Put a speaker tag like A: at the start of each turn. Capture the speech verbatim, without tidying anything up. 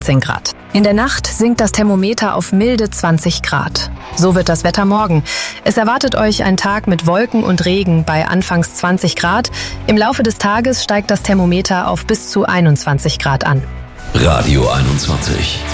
A: zehn Grad. In der Nacht sinkt das Thermometer auf milde zwanzig Grad. So wird das Wetter morgen. Es erwartet euch ein Tag mit Wolken und Regen bei anfangs zwanzig Grad. Im Laufe des Tages steigt das Thermometer auf bis zu einundzwanzig Grad an.
B: Radio einundzwanzig.